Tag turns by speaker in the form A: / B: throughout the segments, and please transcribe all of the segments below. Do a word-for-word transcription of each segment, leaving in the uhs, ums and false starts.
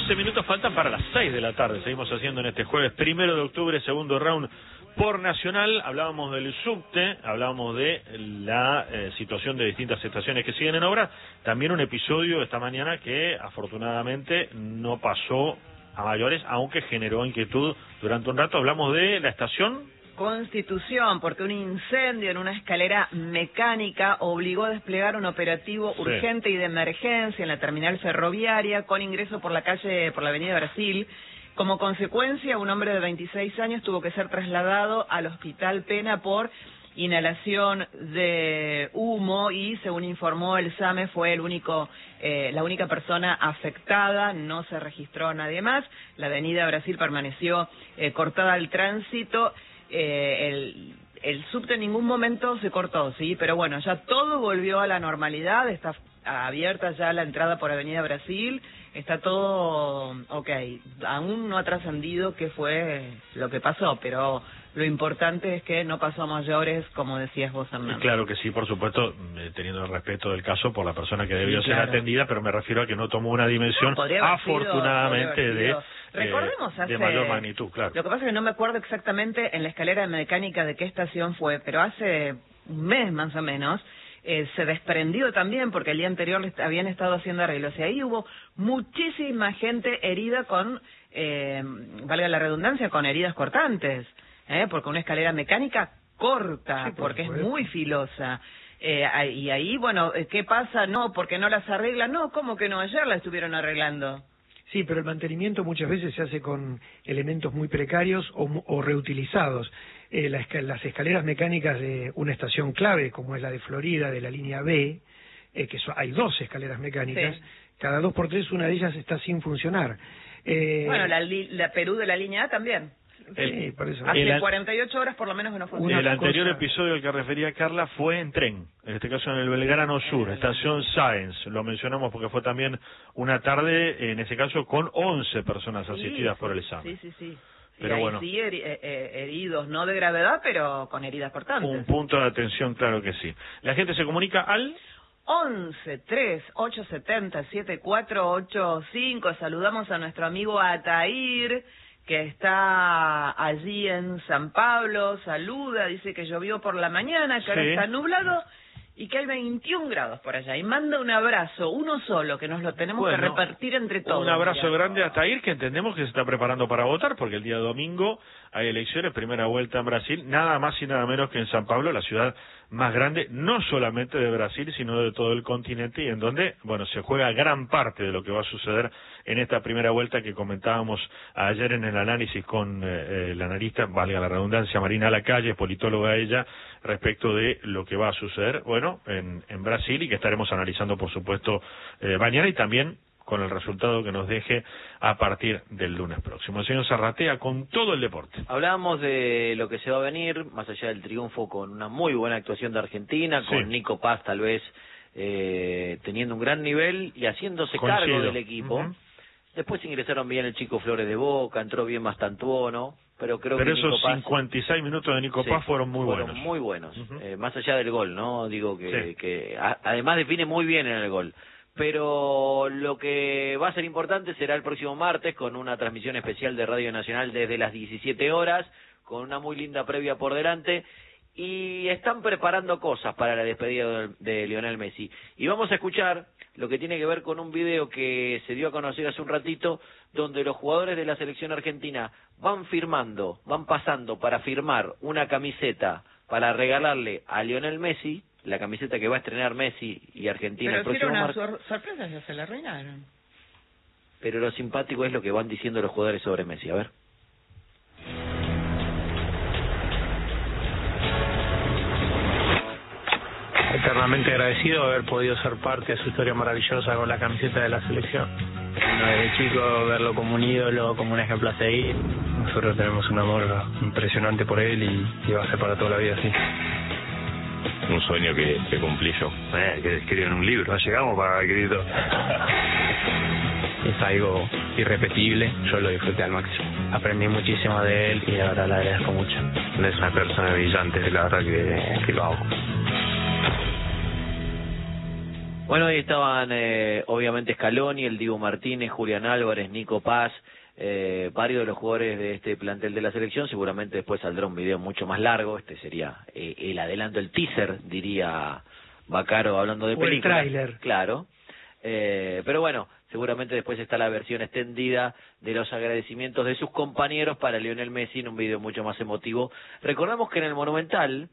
A: doce minutos faltan para las seis de la tarde. Seguimos haciendo en este jueves primero de octubre, segundo round por Nacional. Hablábamos del subte, hablábamos de la eh, situación de distintas estaciones que siguen en obra. También un episodio esta mañana que afortunadamente no pasó a mayores, aunque generó inquietud durante un rato. Hablamos de la estación
B: Constitución, porque un incendio en una escalera mecánica obligó a desplegar un operativo
A: sí.
B: urgente y de emergencia en la terminal ferroviaria con ingreso por la calle, por la avenida Brasil. Como consecuencia, un hombre de veintiséis años tuvo que ser trasladado al Hospital Pena por inhalación de humo y, según informó el SAME, fue el único, eh, la única persona afectada, no se registró a nadie más. La avenida Brasil permaneció eh, cortada al tránsito. Eh, el, el subte en ningún momento se cortó, sí, pero bueno, ya todo volvió a la normalidad, está abierta ya la entrada por Avenida Brasil, está todo ok, aún no ha trascendido qué fue lo que pasó, pero lo importante es que no pasó a mayores, como decías vos, Hernán.
A: Claro que sí, por supuesto, el respeto del caso por la persona que debió sí, ser claro. atendida, pero me refiero a que no tomó una dimensión, no, afortunadamente, sido, de,
B: Recordemos hace,
A: de mayor magnitud, claro.
B: Lo que pasa es que no me acuerdo exactamente en la escalera mecánica de qué estación fue, pero hace un mes más o menos, eh, se desprendió también, porque el día anterior habían estado haciendo arreglos, y ahí hubo muchísima gente herida con, eh, valga la redundancia, con heridas cortantes. ¿Eh? Porque una escalera mecánica corta, sí, por porque supuesto. Es muy filosa. Eh, y ahí, bueno, ¿qué pasa? No, porque no las arreglan. No, ¿cómo que no? Ayer la estuvieron arreglando.
C: Sí, pero el mantenimiento muchas veces se hace con elementos muy precarios o, o reutilizados. Eh, la esca las escaleras mecánicas de una estación clave, como es la de Florida, de la línea B, eh, que so hay dos escaleras mecánicas, sí. Cada dos por tres una de ellas está sin funcionar. Eh,
B: bueno, la, la Perú de la línea A también.
A: El,
B: por eso. Hace el, cuarenta y ocho horas por lo menos que no funciona.
A: El anterior cosa... episodio al que refería Carla fue en tren, en este caso en el Belgrano Sur, eh, estación Sáenz. Lo mencionamos porque fue también una tarde, en ese caso, con once personas asistidas
B: sí,
A: por el examen.
B: Sí, sí, sí.
A: Pero
B: y ahí
A: bueno,
B: sí, heri eh, heridos, no de gravedad, pero con heridas cortantes.
A: Un punto de atención, claro que sí. La gente se comunica al...
B: once, tres, ocho setenta, siete cuatro ocho cinco. Saludamos a nuestro amigo Atair, que está allí en San Pablo, saluda, dice que llovió por la mañana, que sí. Ahora está nublado y que hay veintiún grados por allá. Y manda un abrazo, uno solo, que nos lo tenemos bueno, que repartir entre todos.
A: Un abrazo grande a Atair, que entendemos que se está preparando para votar, porque el día domingo hay elecciones, primera vuelta en Brasil, nada más y nada menos que en San Pablo, la ciudad más grande, no solamente de Brasil, sino de todo el continente, y en donde, bueno, se juega gran parte de lo que va a suceder en esta primera vuelta que comentábamos ayer en el análisis con eh, eh, la analista, valga la redundancia, Marina Lacalle, politóloga ella, respecto de lo que va a suceder, bueno, en, en Brasil, y que estaremos analizando, por supuesto, eh, mañana, y también con el resultado que nos deje a partir del lunes próximo. El señor Zarratea con todo el deporte.
D: Hablábamos de lo que se va a venir, más allá del triunfo con una muy buena actuación de Argentina, con sí. Nico Paz tal vez eh, teniendo un gran nivel y haciéndose Coincido. cargo del equipo. Uh-huh. Después ingresaron bien el chico Flores de Boca, entró bien Mastantuono, pero creo
A: pero
D: que
A: esos
D: Nico Paz,
A: cincuenta y seis minutos de Nico sí, Paz fueron muy
D: fueron
A: buenos.
D: muy buenos, uh-huh. eh, más allá del gol, ¿no? Digo que,
A: sí.
D: que a, además define muy bien en el gol. Pero lo que va a ser importante será el próximo martes con una transmisión especial de Radio Nacional desde las diecisiete horas, con una muy linda previa por delante, y están preparando cosas para la despedida de, de Lionel Messi. Y vamos a escuchar lo que tiene que ver con un video que se dio a conocer hace un ratito, donde los jugadores de la selección argentina van firmando, van pasando para firmar una camiseta para regalarle a Lionel Messi, la camiseta que va a estrenar Messi y Argentina
B: pero
D: el próximo
B: martes.
D: Pero
B: si era una sor sorpresa, ya se la arruinaron.
D: Pero lo simpático es lo que van diciendo los jugadores sobre Messi, a ver.
E: Eternamente agradecido de haber podido ser parte de su historia maravillosa con la camiseta de la selección. Desde chico verlo como un ídolo, como un ejemplo a seguir. Nosotros tenemos un amor impresionante por él y, y va a ser para toda la vida así.
F: Un sueño que, que cumplí yo, eh, que escribo en un libro, no llegamos para escribir.
E: Es algo irrepetible, yo lo disfruté al máximo. Aprendí muchísimo de él y la verdad le agradezco mucho.
F: Es una persona brillante, la verdad que, que lo hago.
D: Bueno, ahí estaban eh, obviamente Scaloni, el Dibu Martínez, Julián Álvarez, Nico Paz, eh, varios de los jugadores de este plantel de la selección. Seguramente después saldrá un video mucho más largo. Este sería eh, el adelanto, el teaser, diría Bacaro, hablando de
C: o
D: película.
C: el tráiler.
D: Claro. Eh, pero bueno, seguramente después está la versión extendida de los agradecimientos de sus compañeros para Lionel Messi en un video mucho más emotivo. Recordamos que en el Monumental,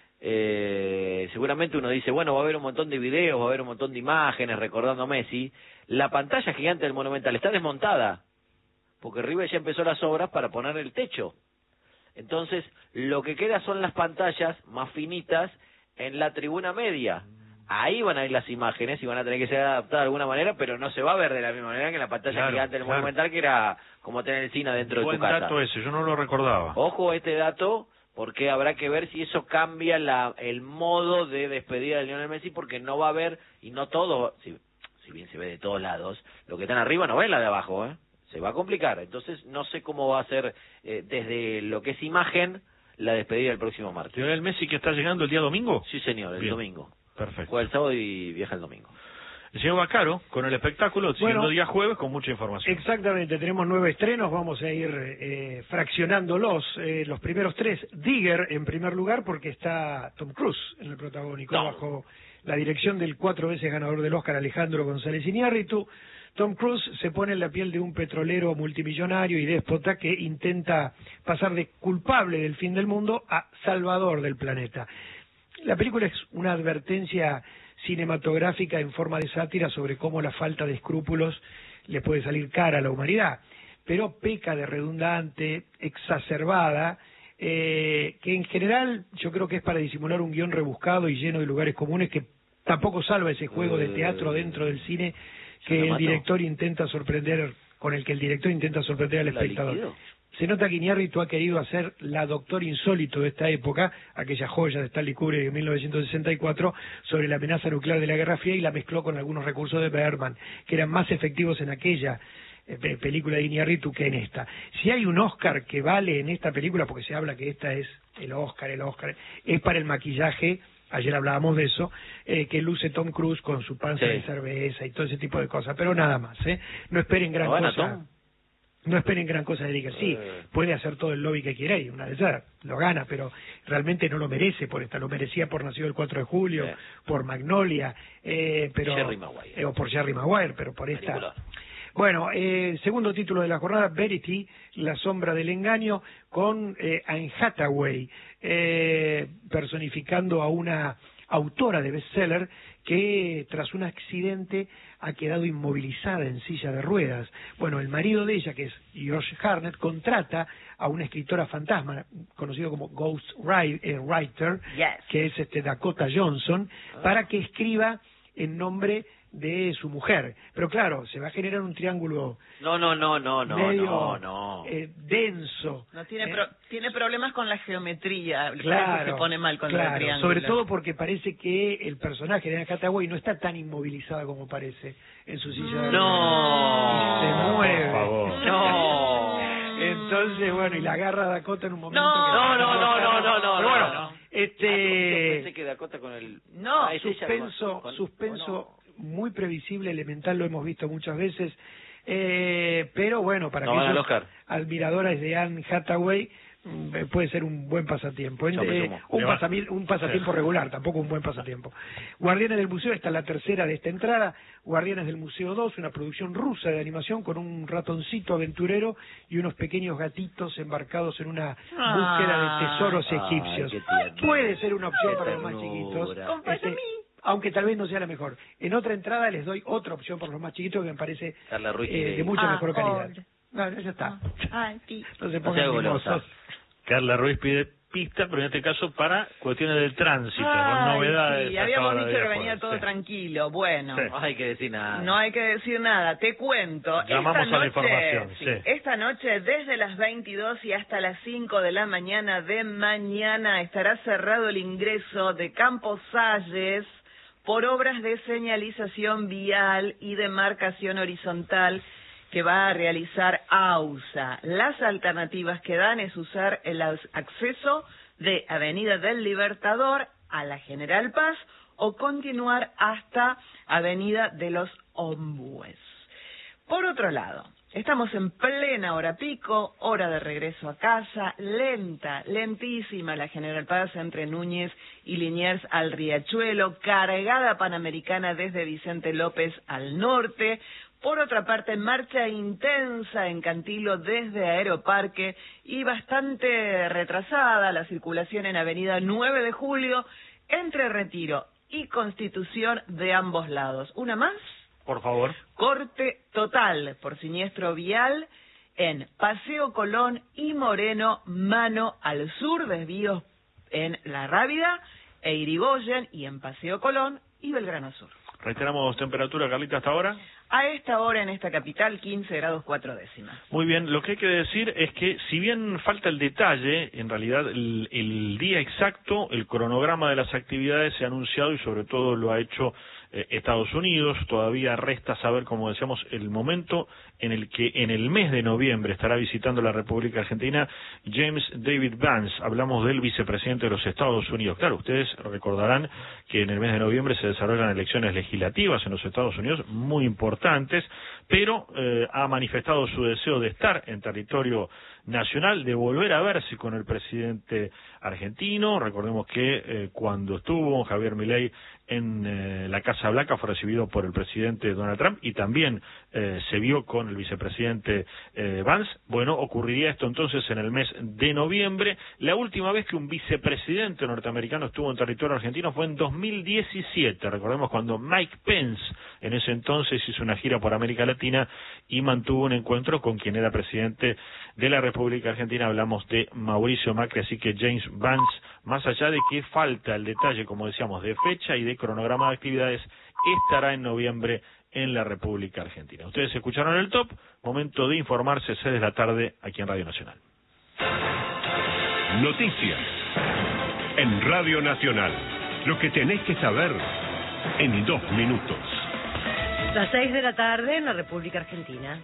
D: eh, seguramente uno dice, bueno, va a haber un montón de videos, va a haber un montón de imágenes recordando a Messi. La pantalla gigante del Monumental está desmontada, porque River ya empezó las obras para poner el techo. Entonces, lo que queda son las pantallas más finitas en la tribuna media. Ahí van a ir las imágenes y van a tener que ser adaptadas de alguna manera, pero no se va a ver de la misma manera que en la pantalla
A: Claro,
D: gigante del
A: claro.
D: Monumental, que era como tener el cine dentro de
A: Buen
D: tu casa.
A: dato ese, yo no lo recordaba.
D: Ojo a este dato, porque habrá que ver si eso cambia la, el modo de despedida de Lionel Messi, porque no va a haber, y no todo, si, si bien se ve de todos lados, lo que están arriba no ven la de abajo, ¿eh? Se va a complicar. Entonces no sé cómo va a ser eh, desde lo que es imagen la despedida el próximo martes.
A: ¿Lionel Messi que está llegando el día domingo?
D: Sí, señor, el
A: Bien.
D: domingo.
A: Perfecto.
D: Juega el sábado y viaja el domingo.
A: El señor Bacaro, con el espectáculo,
C: Bueno,
A: siendo día jueves, con mucha información.
C: Exactamente, tenemos nueve estrenos, vamos a ir eh, fraccionándolos. Eh, los primeros tres, Digger en primer lugar, porque está Tom Cruise en el protagónico,
D: No.
C: bajo la dirección del cuatro veces ganador del Oscar Alejandro González Iñárritu. Tom Cruise se pone en la piel de un petrolero multimillonario y déspota que intenta pasar de culpable del fin del mundo a salvador del planeta. La película es una advertencia cinematográfica en forma de sátira sobre cómo la falta de escrúpulos le puede salir cara a la humanidad, pero peca de redundante, exacerbada, eh, que en general yo creo que es para disimular un guión rebuscado y lleno de lugares comunes que tampoco salva ese juego de teatro dentro del cine que el director intenta sorprender, con el que el director intenta sorprender al espectador. Se nota que Iñárritu ha querido hacer la Doctor Insólito de esta época, aquella joya de Stanley Kubrick en mil novecientos sesenta y cuatro, sobre la amenaza nuclear de la Guerra Fría, y la mezcló con algunos recursos de Bergman, que eran más efectivos en aquella eh, película de Iñárritu que en esta. Si hay un Oscar que vale en esta película, porque se habla que esta es el Oscar, el Oscar, es para el maquillaje. Ayer hablábamos de eso, eh, que luce Tom Cruise con su panza
D: Sí.
C: de cerveza y todo ese tipo de cosas, pero nada más, ¿eh? No esperen gran
D: ¿Lo gana
C: cosa.
D: Tom?
C: No esperen gran cosa de Digger. Sí,
D: Eh.
C: puede hacer todo el lobby que quiera y una de esas lo gana, pero realmente no lo merece por esta. Lo merecía por Nacido el cuatro de julio,
D: Sí.
C: por Magnolia, eh, pero
D: Jerry Maguire.
C: eh, o por Jerry Maguire, pero por esta.
D: Película.
C: Bueno, eh, segundo título de la jornada, Verity, La sombra del engaño, con eh, Anne Hathaway, eh, personificando a una autora de bestseller que tras un accidente ha quedado inmovilizada en silla de ruedas. Bueno, el marido de ella, que es Josh Hartnett, contrata a una escritora fantasma, conocido como Ghost Writer,
B: Yes.
C: que es este Dakota Johnson, para que escriba en nombre de su mujer. Pero claro, se va a generar un triángulo
D: No, no, no, no, no,
C: medio
D: no, no.
C: eh, denso.
B: No tiene
C: eh,
B: pro- tiene problemas con la geometría, por eso
C: Claro,
B: se pone mal con
C: claro,
B: el triángulo.
C: sobre todo porque parece que el personaje de Anne Hathaway no está tan inmovilizada como parece en su silla de
D: No.
C: ruedas. Y se mueve.
A: Por favor.
D: No.
C: Entonces, bueno, y la agarra a Dakota en un momento
B: No,
C: que...
D: No, no, no, no, no, no.
C: Pero bueno,
D: no, no.
C: este...
D: Ah, yo pensé que Dakota con el...
B: No,
D: Ah, es ella
C: suspenso,
D: con-
C: suspenso muy previsible, elemental, lo hemos visto muchas veces, eh, pero bueno, para
D: No van al
C: aquellos
D: Oscar.
C: admiradores de Anne Hathaway mm, eh, puede ser un buen pasatiempo,
D: Yo me
C: Eh,
D: sumo.
C: un,
A: Le va.
C: pasami- un pasatiempo regular, tampoco un buen pasatiempo. Guardianes del Museo, esta es la tercera de esta entrada. Guardianes del Museo dos, una producción rusa de animación con un ratoncito aventurero y unos pequeños gatitos embarcados en una
B: Ah.
C: búsqueda de tesoros
D: Ay,
C: egipcios.
D: qué tierno.
C: Puede ser una opción
D: Qué
C: para los más
D: ternura.
C: chiquitos.
B: Compás a
C: Este,
B: mí.
C: aunque tal vez no sea la mejor. En otra entrada les doy otra opción por los más chiquitos que me parece
D: Carla Ruiz
C: eh,
D: Tirey.
C: de mucha
B: Ah,
C: mejor calidad.
B: pobre.
C: No, ya está.
B: Ay, sí.
C: No se
D: No sea
C: pongan
D: golosa.
C: mimosos.
A: Carla Ruiz pide pista, pero en este caso para cuestiones del tránsito,
B: Ay,
A: con novedades.
B: sí,
A: hasta
B: habíamos
A: ahora
B: dicho
A: de
B: que
A: día
B: venía
A: jueves,
B: todo
A: sí.
B: tranquilo. Bueno,
A: Sí.
D: No hay que decir nada.
B: no hay que decir nada. Te cuento.
A: Llamamos
B: esta
A: a la
B: noche,
A: información, sí.
B: Esta noche, desde las veintidós y hasta las cinco de la mañana de mañana, estará cerrado el ingreso de Campos Salles por obras de señalización vial y de marcación horizontal que va a realizar AUSA. Las alternativas que dan es usar el acceso de Avenida del Libertador a la General Paz o continuar hasta Avenida de los Ombúes. Por otro lado, estamos en plena hora pico, hora de regreso a casa, lenta, lentísima la General Paz entre Núñez y Liniers al Riachuelo, cargada Panamericana desde Vicente López al norte. Por otra parte, marcha intensa en Cantilo desde Aeroparque y bastante retrasada la circulación en Avenida nueve de Julio entre Retiro y Constitución de ambos lados. ¿Una más?
A: Por favor.
B: Corte total por siniestro vial en Paseo Colón y Moreno, mano al sur, desvíos en La Rábida e Irigoyen, y en Paseo Colón y Belgrano Sur.
A: Reiteramos temperatura, Carlita, hasta ahora.
B: A esta hora en esta capital, quince grados cuatro décimas.
A: Muy bien, lo que hay que decir es que si bien falta el detalle, en realidad el, el día exacto, el cronograma de las actividades se ha anunciado y sobre todo lo ha hecho eh, Estados Unidos. Todavía resta saber, como decíamos, el momento en el que en el mes de noviembre estará visitando la República Argentina James David Vance. Hablamos del vicepresidente de los Estados Unidos. Claro, ustedes recordarán que en el mes de noviembre se desarrollan elecciones legislativas en los Estados Unidos muy importantes, pero eh, ha manifestado su deseo de estar en territorio nacional, de volver a verse con el presidente argentino. Recordemos que eh, cuando estuvo Javier Milei en eh, la Casa Blanca fue recibido por el presidente Donald Trump y también eh, se vio con el vicepresidente eh, Vance. Bueno, ocurriría esto entonces en el mes de noviembre. La última vez que un vicepresidente norteamericano estuvo en territorio argentino fue en dos mil diecisiete. Recordemos cuando Mike Pence en ese entonces hizo una gira por América Latina y mantuvo un encuentro con quien era presidente de la República Argentina. Hablamos de Mauricio Macri, así que James Vance, más allá de que falta el detalle, como decíamos, de fecha y de cronograma de actividades, estará en noviembre en la República Argentina. Ustedes escucharon el top, momento de informarse, seis de la tarde, aquí en Radio Nacional.
G: Noticias en Radio Nacional. Lo que tenés que saber en dos minutos.
H: Las seis de la tarde en la República Argentina.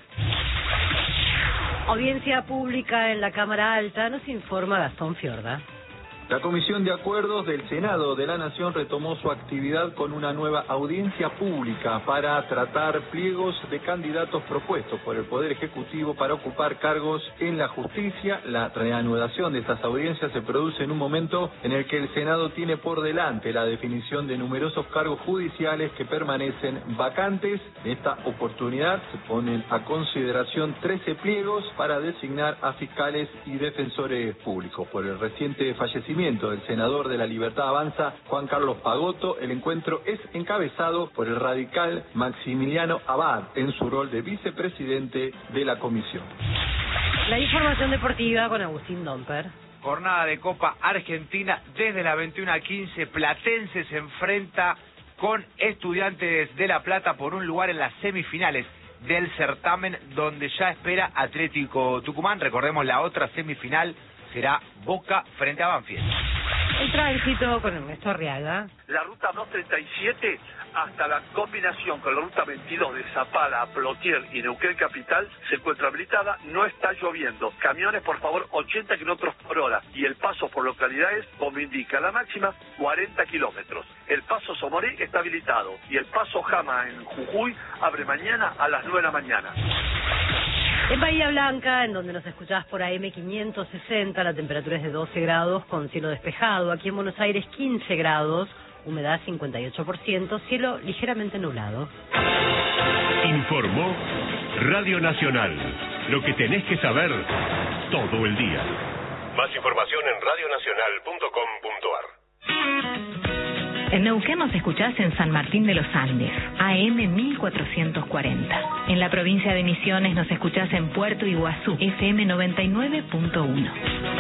H: Audiencia pública en la Cámara Alta, nos informa Gastón Fiorda.
I: La Comisión de Acuerdos del Senado de la Nación retomó su actividad con una nueva audiencia pública para tratar pliegos de candidatos propuestos por el Poder Ejecutivo para ocupar cargos en la justicia. La reanudación de estas audiencias se produce en un momento en el que el Senado tiene por delante la definición de numerosos cargos judiciales que permanecen vacantes. En esta oportunidad se ponen a consideración trece pliegos para designar a fiscales y defensores públicos. Por el reciente fallecimiento del senador de La Libertad Avanza, Juan Carlos Pagotto, el encuentro es encabezado por el radical Maximiliano Abad en su rol de vicepresidente de la comisión.
H: La información deportiva con Agustín Domper.
J: Jornada de Copa Argentina desde las veintiuna a quince. Platense se enfrenta con Estudiantes de La Plata por un lugar en las semifinales del certamen, donde ya espera Atlético Tucumán. Recordemos, la otra semifinal será Boca frente a Banfield.
H: El tránsito con Ernesto Arriaga.
K: La ruta doscientos treinta y siete hasta la combinación con la ruta veintidós de Zapala, Plotier y Neuquén Capital se encuentra habilitada, no está lloviendo. Camiones, por favor, ochenta kilómetros por hora. Y el paso por localidades, como indica la máxima, cuarenta kilómetros. El paso Somorí está habilitado y el paso Jama en Jujuy abre mañana a las nueve de la mañana.
H: En Bahía Blanca, en donde nos escuchás por A M quinientos sesenta, la temperatura es de doce grados con cielo despejado. Aquí en Buenos Aires quince grados, humedad cincuenta y ocho por ciento, cielo ligeramente nublado.
G: Informó Radio Nacional. Lo que tenés que saber todo el día. Más información en radio nacional punto com punto ar.
L: En Neuquén nos escuchás en San Martín de los Andes, A M mil cuatrocientos cuarenta. En la provincia de Misiones nos escuchás en Puerto Iguazú, F M noventa y nueve punto uno.